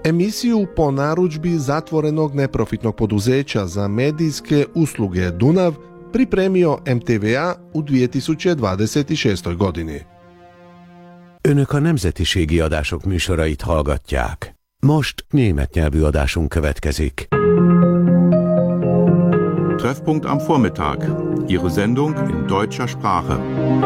Emisiju po narudžbi zatvorenog neprofitnog poduzeća za medijske usluge Dunav pripremio MTVA u 2026. godini. Önök a nemzetiségi adások műsorait hallgatják. Most német nyelvű adásunk következik. Treffpunkt am Vormittag. Ihre Sendung in deutscher Sprache.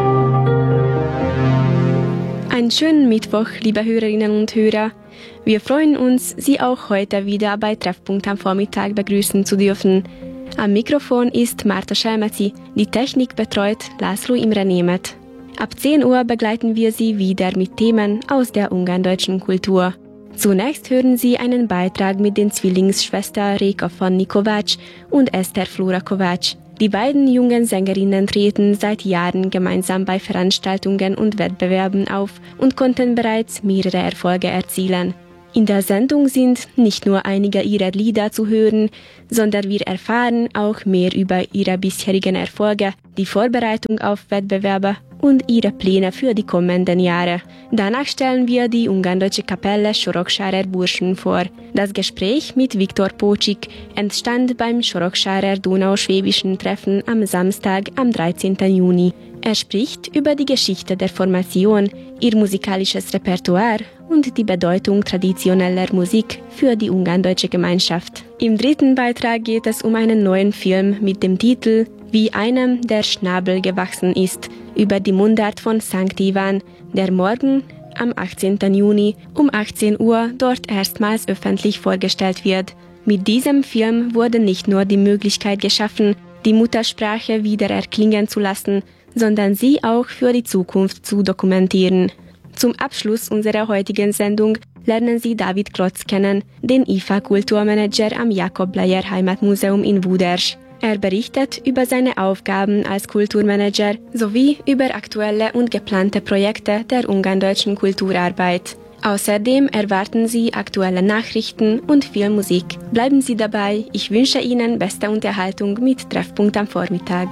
Einen schönen Mittwoch, liebe Hörerinnen und Hörer. Wir freuen uns, Sie auch heute wieder bei Treffpunkt am Vormittag begrüßen zu dürfen. Am Mikrofon ist Marta Schelmeci, die Technik betreut László Imre Németh. Ab 10 Uhr begleiten wir Sie wieder mit Themen aus der ungarndeutschen Kultur. Zunächst hören Sie einen Beitrag mit den Zwillingsschwestern Réka Fanni Kovács und Eszter Flóra Kovács. Die beiden jungen Sängerinnen treten seit Jahren gemeinsam bei Veranstaltungen und Wettbewerben auf und konnten bereits mehrere Erfolge erzielen. In der Sendung sind nicht nur einige ihrer Lieder zu hören, sondern wir erfahren auch mehr über ihre bisherigen Erfolge, die Vorbereitung auf Wettbewerbe und ihre Pläne für die kommenden Jahre. Danach stellen wir die ungarndeutsche Kapelle Soroksárer Burschen vor. Das Gespräch mit Viktor Pócsik entstand beim Soroksárer Donauschwäbischen Treffen am Samstag, am 13. Juni. Er spricht über die Geschichte der Formation, ihr musikalisches Repertoire und die Bedeutung traditioneller Musik für die ungarndeutsche Gemeinschaft. Im dritten Beitrag geht es um einen neuen Film mit dem Titel Wie einem der Schnabel gewachsen ist, über die Mundart von Sankt Ivan, der morgen am 18. Juni um 18 Uhr dort erstmals öffentlich vorgestellt wird. Mit diesem Film wurde nicht nur die Möglichkeit geschaffen, die Muttersprache wieder erklingen zu lassen, sondern sie auch für die Zukunft zu dokumentieren. Zum Abschluss unserer heutigen Sendung lernen Sie David Klotz kennen, den IFA-Kulturmanager am Jakob Bleyer Heimatmuseum in Wuders. Er berichtet über seine Aufgaben als Kulturmanager sowie über aktuelle und geplante Projekte der ungarndeutschen Kulturarbeit. Außerdem erwarten Sie aktuelle Nachrichten und viel Musik. Bleiben Sie dabei, ich wünsche Ihnen beste Unterhaltung mit Treffpunkt am Vormittag.